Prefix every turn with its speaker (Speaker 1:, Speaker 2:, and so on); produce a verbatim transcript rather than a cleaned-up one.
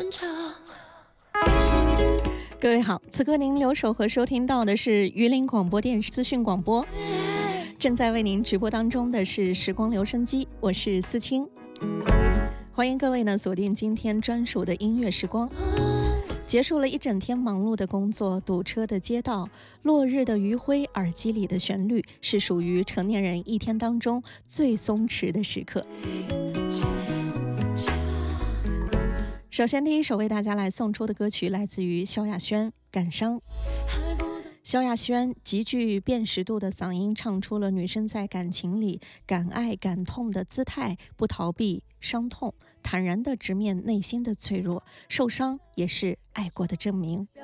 Speaker 1: 漫长。
Speaker 2: 各位好，此刻您留守和收听到的是榆林广播电视资讯广播，正在为您直播当中的是时光留声机，我是思清。欢迎各位呢锁定今天专属的音乐时光。结束了一整天忙碌的工作，堵车的街道，落日的余晖，耳机里的旋律，是属于成年人一天当中最松弛的时刻。首先第一首为大家来送出的歌曲来自于萧亚轩《感伤》。萧亚轩极具辨识度的嗓音唱出了女生在感情里敢爱敢痛的姿态，不逃避伤痛，坦然地直面内心的脆弱，受伤也是爱过的证明。